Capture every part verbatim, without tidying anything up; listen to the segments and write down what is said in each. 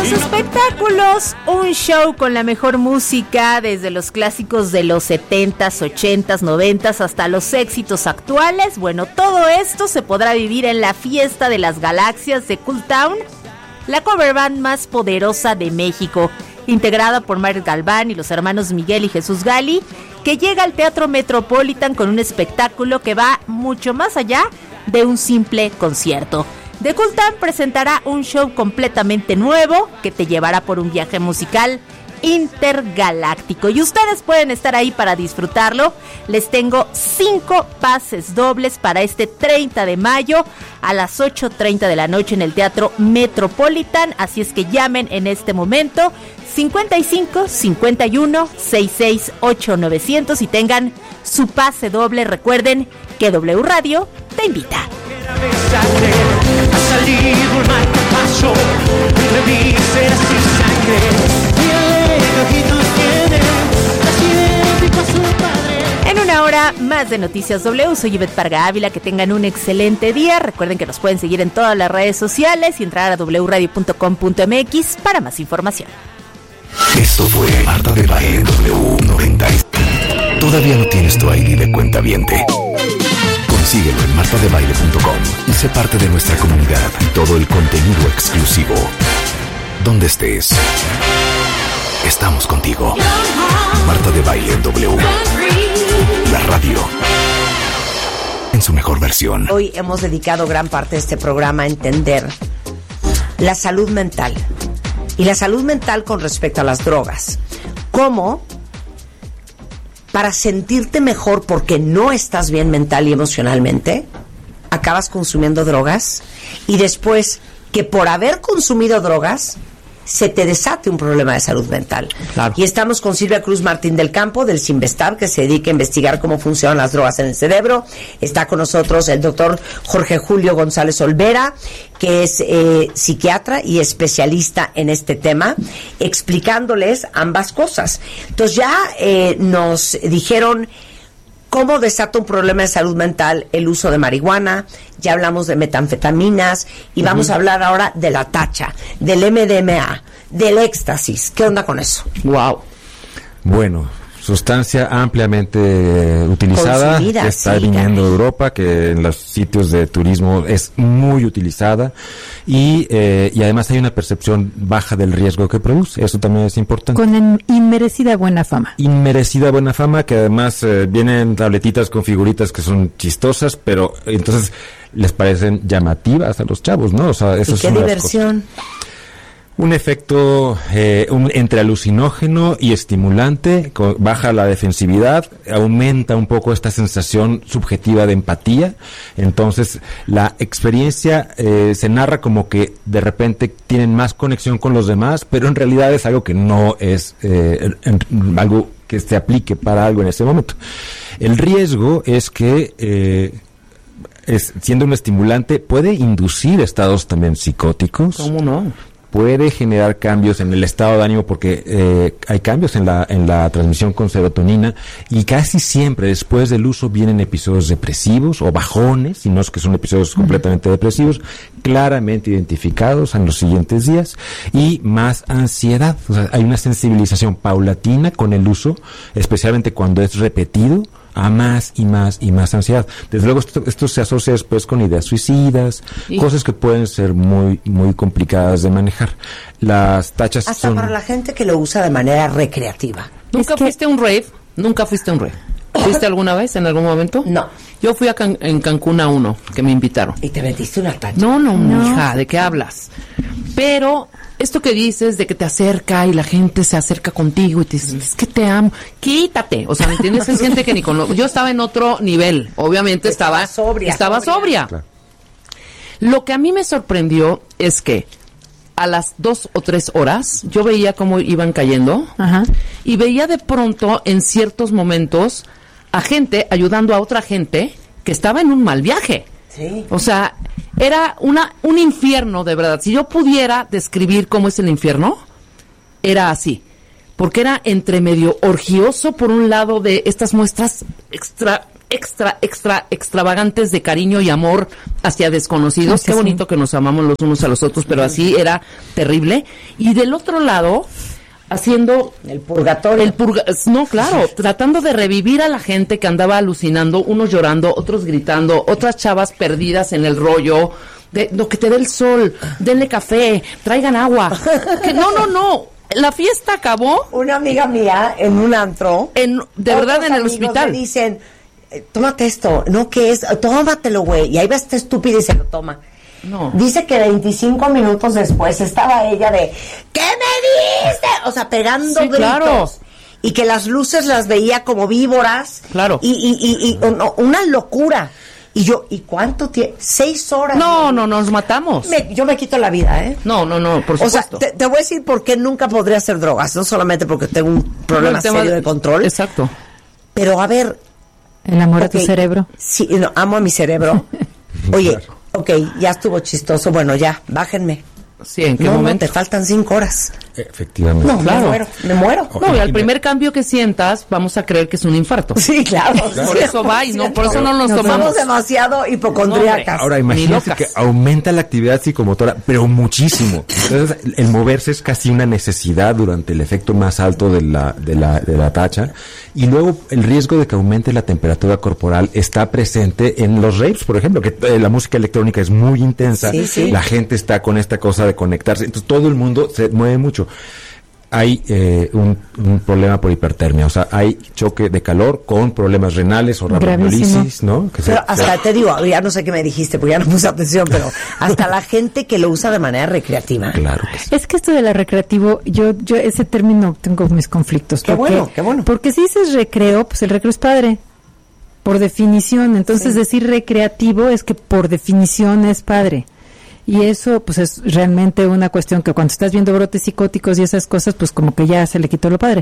los espectáculos, un show con la mejor música desde los clásicos de los setentas, ochentas, noventas hasta los éxitos actuales. Bueno, todo esto se podrá vivir en la Fiesta de las Galaxias de Cool Town, la cover band más poderosa de México, integrada por Mario Galván y los hermanos Miguel y Jesús Gali, que llega al Teatro Metropolitan con un espectáculo que va mucho más allá de un simple concierto. The Cool Town presentará un show completamente nuevo que te llevará por un viaje musical intergaláctico y ustedes pueden estar ahí para disfrutarlo. Les tengo cinco pases dobles para este treinta de mayo a las ocho treinta de la noche en el Teatro Metropolitan, así es que llamen en este momento cincuenta y cinco, cincuenta y uno, sesenta y seis, ocho novecientos y tengan su pase doble. Recuerden que W Radio te invita. En una hora más de Noticias W, soy Ivette Parga Ávila, que tengan un excelente día. Recuerden que nos pueden seguir en todas las redes sociales y entrar a doble u radio punto com punto m x para más información. Esto fue Marta de Baile W noventa. ¿Todavía no tienes tu I D de cuentaviente? Consíguelo en marta de baile punto com y sé parte de nuestra comunidad. Todo el contenido exclusivo. Donde estés, estamos contigo. Marta de Baile W. La radio en su mejor versión. Hoy hemos dedicado gran parte de este programa a entender la salud mental. Y la salud mental con respecto a las drogas. ¿Cómo? Para sentirte mejor porque no estás bien mental y emocionalmente, acabas consumiendo drogas y después que por haber consumido drogas se te desate un problema de salud mental. Claro. Y estamos con Silvia Cruz Martín del Campo, del Cinvestar, que se dedica a investigar cómo funcionan las drogas en el cerebro. Está con nosotros el doctor Jorge Julio González Olvera, que es eh, psiquiatra y especialista en este tema, explicándoles ambas cosas. Entonces ya eh, nos dijeron cómo desata un problema de salud mental el uso de marihuana, ya hablamos de metanfetaminas y uh-huh. vamos a hablar ahora de la tacha, del M D M A, del éxtasis. ¿Qué onda con eso? Wow. Bueno, sustancia ampliamente eh, utilizada, consumida, que está sí, viniendo de Europa, que en los sitios de turismo es muy utilizada y, eh, y además hay una percepción baja del riesgo que produce. Eso también es importante. Con inmerecida buena fama. Inmerecida buena fama, que además eh, vienen tabletitas con figuritas que son chistosas, pero entonces les parecen llamativas a los chavos, ¿no? O sea, eso ¿Y es qué una diversión? Un efecto eh, un, entre alucinógeno y estimulante, co- baja la defensividad, aumenta un poco esta sensación subjetiva de empatía. Entonces la experiencia eh, se narra como que de repente tienen más conexión con los demás, pero en realidad es algo que no es eh, en, en, algo que se aplique para algo en ese momento. El riesgo es que eh, es, siendo un estimulante puede inducir estados también psicóticos. ¿Cómo no? Puede generar cambios en el estado de ánimo porque eh, hay cambios en la en la transmisión con serotonina y casi siempre después del uso vienen episodios depresivos o bajones, si no es que son episodios uh-huh. completamente depresivos, claramente identificados en los siguientes días y más ansiedad. O sea, hay una sensibilización paulatina con el uso, especialmente cuando es repetido, a más y más y más ansiedad. Desde luego esto, esto se asocia después con ideas suicidas, ¿Y? cosas que pueden ser muy muy complicadas de manejar. Las tachas hasta son... para la gente que lo usa de manera recreativa. ¿Nunca es que... fuiste a un rave? ¿Nunca fuiste a un rave? ¿Fuiste alguna vez, en algún momento? No. Yo fui a Can- en Cancún a uno, que me invitaron. ¿Y te metiste una tacha? No, no, No. hija, ¿de qué hablas? Pero esto que dices de que te acerca y la gente se acerca contigo y te dice, es que te amo, quítate. O sea, ¿me entiendes? Es gente que ni conoce. Yo estaba en otro nivel, obviamente estaba, estaba sobria. Estaba sobria. sobria. Claro. Lo que a mí me sorprendió es que a las dos o tres horas yo veía cómo iban cayendo. Ajá. Y veía de pronto en ciertos momentos a gente ayudando a otra gente que estaba en un mal viaje. Sí. O sea, era una un infierno, de verdad. Si yo pudiera describir cómo es el infierno, era así. Porque era entre medio orgioso, por un lado, de estas muestras extra extra, extra, extravagantes de cariño y amor hacia desconocidos. Sí, Qué sí. bonito que nos amamos los unos a los otros, pero así era terrible. Y del otro lado, haciendo El purgatorio. el purga no, claro, tratando de revivir a la gente que andaba alucinando, unos llorando, otros gritando, otras chavas perdidas en el rollo, de lo que te dé el sol, denle café, traigan agua. Que no, no, no. La fiesta acabó Una amiga mía en un antro. en, de verdad, otros en el amigos hospital. me dicen, eh, tómate esto. No, ¿qué es? Tómatelo, güey. Y ahí va esta estúpida y se lo toma. No. Dice que veinticinco minutos después estaba ella de, ¿qué me diste? O sea, pegando Sí, gritos. claro. Y que las luces las veía como víboras. Claro. Y, y, y, y no, una locura. Y yo, ¿y cuánto tiempo? Seis horas. No, no, nos matamos. Me- yo me quito la vida, ¿eh? No, no, no, por O sea, supuesto. te, te voy a decir por qué nunca podría hacer drogas. No solamente porque tengo un problema El tema serio de control. Exacto. Pero a ver, El amor a tu ok, cerebro. Sí, no, amo a mi cerebro. Oye, ok, ya estuvo chistoso. Bueno, ya, bájenme. Sí, ¿en qué No, no, momento? te faltan cinco horas. Efectivamente. No, Claro. me muero, me muero. No, y al primer cambio que sientas, vamos a creer que es un infarto. Sí, claro. Por eso va y no, por eso no nos Somos tomamos. demasiado hipocondríacas. Ahora imagínate locas. que aumenta la actividad psicomotora, pero muchísimo. Entonces, el moverse es casi una necesidad durante el efecto más alto de la, de la, de la tacha. Y luego el riesgo de que aumente la temperatura corporal está presente en los raves, por ejemplo, que eh, la música electrónica es muy intensa. Sí, sí. La gente está con esta cosa de conectarse. Entonces todo el mundo se mueve mucho. Hay eh, un, un problema por hipertermia, o sea, hay choque de calor con problemas renales o rhabdomyolisis, ¿no? Que se- Pero hasta te digo, ya no sé qué me dijiste, porque ya no puse atención, pero hasta la gente que lo usa de manera recreativa. Claro que sí. Es que esto de la recreativo, yo, yo ese término tengo mis conflictos. Qué porque- bueno, qué bueno. Porque si dices recreo, pues el recreo es padre, por definición. Entonces decir recreativo es que por definición es padre. Y eso, pues es realmente una cuestión que cuando estás viendo brotes psicóticos y esas cosas, pues como que ya se le quitó lo padre.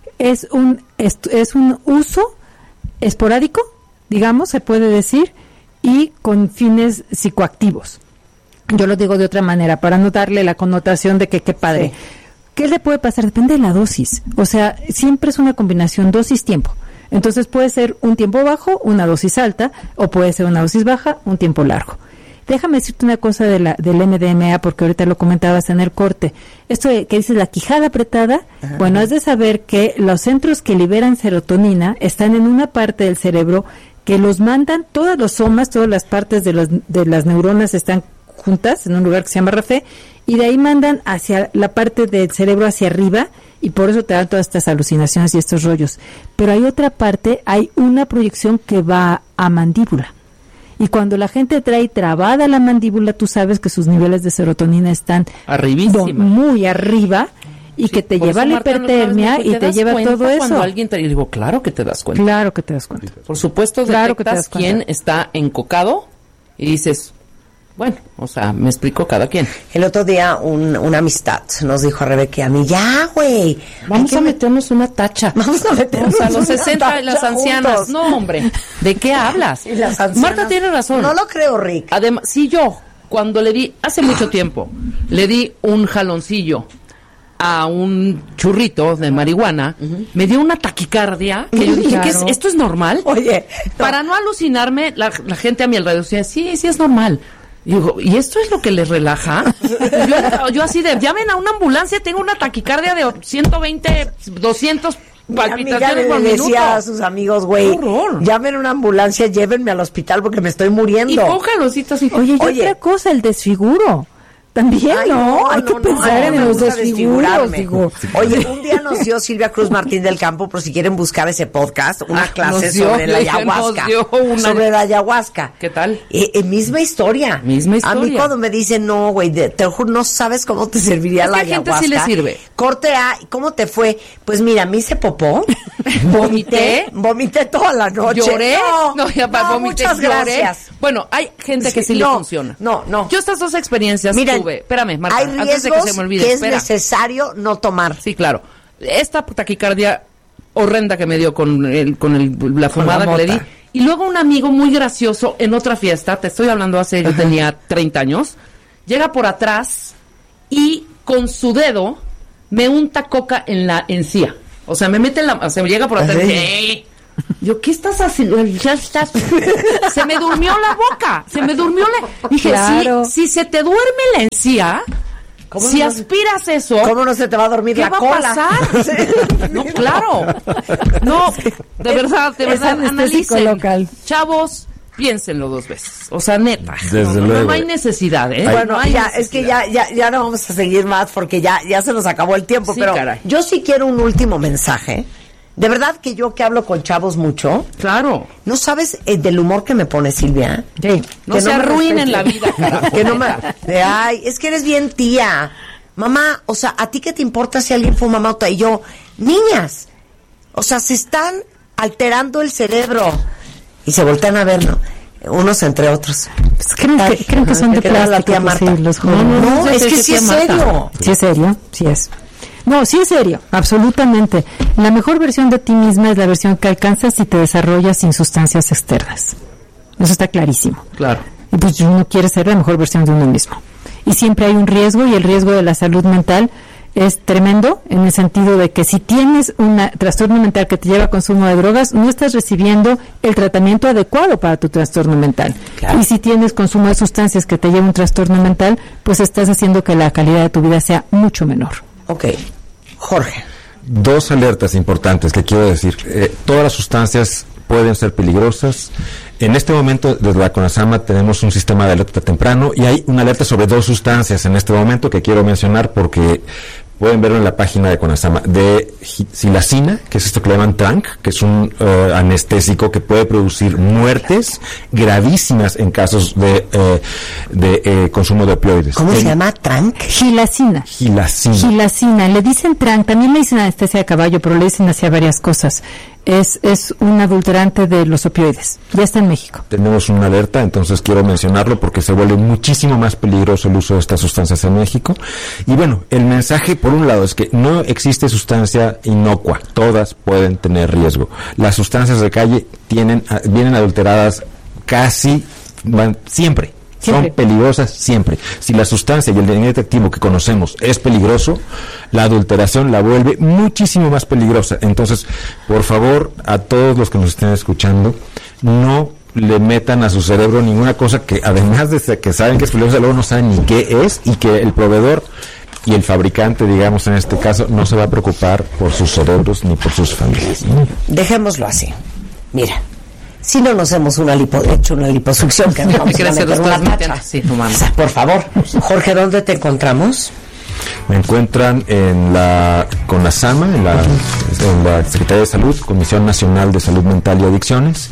Es un, es, es un uso esporádico, digamos, se puede decir, y con fines psicoactivos. Yo lo digo de otra manera, para no darle la connotación de que qué padre. Sí. ¿Qué le puede pasar? Depende de la dosis. O sea, siempre es una combinación dosis-tiempo. Entonces puede ser un tiempo bajo, una dosis alta, o puede ser una dosis baja, un tiempo largo. Déjame decirte una cosa de la, del M D M A, porque ahorita lo comentabas en el corte. Esto de que dices la quijada apretada, ajá, bueno, es de saber que los centros que liberan serotonina están en una parte del cerebro que los mandan, todos los somas, todas las partes de, los, de las neuronas están juntas en un lugar que se llama R F E, y de ahí mandan hacia la parte del cerebro hacia arriba, y por eso te dan todas estas alucinaciones y estos rollos. Pero hay otra parte, hay una proyección que va a mandíbula. Y cuando la gente trae trabada la mandíbula, tú sabes que sus niveles de serotonina están Arribísima. do- muy arriba y Sí, que te por lleva eso, la Marta, hipertermia ¿no? y te das lleva cuenta todo eso. Cuando alguien te digo, claro que te das cuenta. Claro que te das cuenta. Por supuesto, Claro que te detectas das cuenta. quién está encocado y dices, bueno, o sea, me explico cada quien. El otro día un, una amistad nos dijo a Rebeca y a mí, ya, güey. Vamos hay a que meternos una tacha. Vamos a meternos O sea, los una sesenta y las tacha ancianas. juntos. No, hombre, ¿de qué hablas? Y las ancianas- Marta tiene razón. No lo creo, Rick. Además, si yo, cuando le di, hace mucho tiempo, le di un jaloncillo a un churrito de marihuana, me dio una taquicardia, que yo dije, Claro. ¿qué es? ¿Esto es normal? Oye, no. Para no alucinarme, la, la gente a mi alrededor decía, sí, sí es normal. Y digo, ¿y esto es lo que les relaja? yo, yo así de, llamen a una ambulancia, tengo una taquicardia de ciento veinte, doscientos Mi amiga palpitaciones le por minuto. decía a sus amigos, güey, ¡Qué horror! llamen a una ambulancia, llévenme al hospital porque me estoy muriendo. Y pon jaloncitos y Oye, y Oye. otra cosa, el desfiguro. También, Ay, ¿no? Hay que no, pensar no, en me los gusta desfiguros, desfigurarme. digo. Oye, un día nos dio Silvia Cruz Martín del Campo, por si quieren buscar ese podcast, una Ah, clase nos dio, sobre la le dije, ayahuasca. nos dio una- Sobre la ayahuasca. ¿Qué tal? Eh, eh, misma historia. Misma A mí historia. cuando me dicen, no, güey, de- te lo juro, no sabes cómo te serviría Es la que a gente ayahuasca. sí le sirve. Corte A, ¿cómo te fue? Pues mira, me hice popó, vomité, vomité toda la noche. Lloré. No, ya pa- no, vomité, muchas lloré. gracias. Bueno, hay gente que Sí, sí no, le funciona. no, no. Yo estas dos experiencias Miren, tuve. Espérame, Marta, hay antes riesgos de que se me olvide. que es espera. necesario no tomar. Sí, claro. Esta taquicardia horrenda que me dio con el, con el, la fumada la que le mota. di. Y luego un amigo muy gracioso en otra fiesta, te estoy hablando hace, yo tenía treinta años, llega por atrás y con su dedo me unta coca en la encía. O sea, me mete en la, o sea, me llega por atrás y Ay. dice, "Ey". Yo, ¿qué estás haciendo? Ya estás. Se me durmió la boca. Se me durmió la. Dije, Claro. si, si se te duerme la encía, si no, aspiras eso. ¿Cómo no se te va a dormir ¿Qué la va cola? a pasar? Sí. No, claro. No, de verdad, de Es verdad, anestésico analicen. local. Chavos, piénsenlo dos veces. O sea, neta. Desde no, no, luego. no hay necesidad, ¿eh? Bueno, No hay ya, necesidad. es que ya, ya, ya no vamos a seguir más porque ya, ya se nos acabó el tiempo, Sí, pero caray. yo sí quiero un último mensaje. De verdad que yo que hablo con chavos mucho, Claro. ¿no sabes eh, del humor que me pone Silvia? Sí. No Que se me arruinen respete. la vida, carajo. Que no me, de, ay, es que eres bien tía. Mamá, o sea, ¿a ti qué te importa si alguien fuma mota? Y yo, niñas, o sea, se están alterando el cerebro. Y se voltean a ver, ¿no? Unos entre otros. Pues creen, que, creen que son de ¿Qué tal la plástico. tía pues, Marta? sí, los No, jóvenes. no, no, es sí, que sí, sí es tía Marta. serio. ¿Sí es serio? Sí es. No, sí es serio, absolutamente. La mejor versión de ti misma es la versión que alcanzas si te desarrollas sin sustancias externas. Eso está clarísimo. Claro. Y pues uno quiere ser la mejor versión de uno mismo. Y siempre hay un riesgo, y el riesgo de la salud mental es tremendo, en el sentido de que si tienes un trastorno mental que te lleva a consumo de drogas, no estás recibiendo el tratamiento adecuado para tu trastorno mental. Claro. Y si tienes consumo de sustancias que te lleva a un trastorno mental, pues estás haciendo que la calidad de tu vida sea mucho menor. Ok, Jorge. Dos alertas importantes que quiero decir. Eh, todas las sustancias pueden ser peligrosas. En este momento, desde la CONASAMA tenemos un sistema de alerta temprano y hay una alerta sobre dos sustancias en este momento que quiero mencionar porque pueden verlo en la página de CONASAMA, de silacina, que es esto que le llaman tranq, que es un uh, anestésico que puede producir muertes gravísimas en casos de, eh, de eh, consumo de opioides. ¿Cómo El se llama? ¿Trank? Gilacina. Gilacina. Gilacina, le dicen trank, también le dicen anestesia de caballo, pero le dicen hacia varias cosas. Es, es un adulterante de los opioides. Ya está en México. Tenemos una alerta, entonces quiero mencionarlo porque se vuelve muchísimo más peligroso el uso de estas sustancias en México. Y bueno, el mensaje por un lado es que no existe sustancia inocua, todas pueden tener riesgo. Las sustancias de calle tienen, vienen adulteradas casi van, siempre. Siempre. Son peligrosas siempre. Si la sustancia y el ingrediente activo que conocemos es peligroso, la adulteración la vuelve muchísimo más peligrosa. Entonces, por favor, a todos los que nos estén escuchando, no le metan a su cerebro ninguna cosa que, además de que saben que es peligrosa, luego no saben ni qué es, y que el proveedor y el fabricante, digamos en este caso, no se va a preocupar por sus cerebros ni por sus familias. Dejémoslo así. Mira, si no nos hacemos una lipo, de hecho una liposucción que nos vamos ¿Qué a quieres hacer meter después? una tacha. Sí, tu mano. O sea, por favor, Jorge, ¿dónde te encontramos? Me encuentran en la CONASAMA, en la, en la Secretaría de Salud, Comisión Nacional de Salud Mental y Adicciones.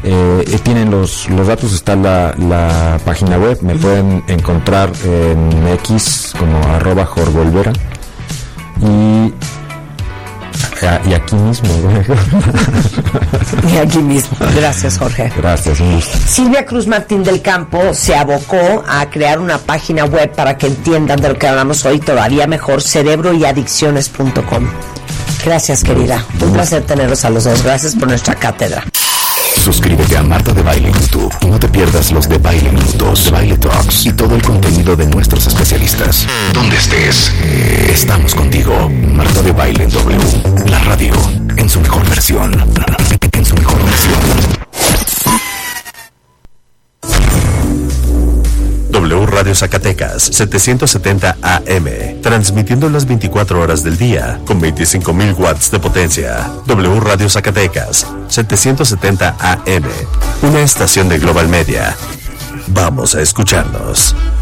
Eh, tienen los, los datos, está la, la página web, me pueden encontrar en X como arroba jorgolvera y, y aquí mismo. Y aquí mismo. Gracias, Jorge. Gracias, un gusto. Silvia Cruz Martín del Campo se abocó a crear una página web para que entiendan de lo que hablamos hoy todavía mejor, cerebro y adicciones punto com. Gracias, querida. Un placer tenerlos a los dos. Gracias por nuestra cátedra. Suscríbete a Marta de Baile en YouTube y no te pierdas los de Baile Minutos, de Baile Talks y todo el contenido de nuestros especialistas. Donde estés, estamos contigo. Marta de Baile en W, la radio en su mejor versión. En su mejor versión. W Radio Zacatecas, setecientos setenta A M, transmitiendo las veinticuatro horas del día, con veinticinco mil watts de potencia. W Radio Zacatecas, setecientos setenta A M, una estación de Global Media. Vamos a escucharnos.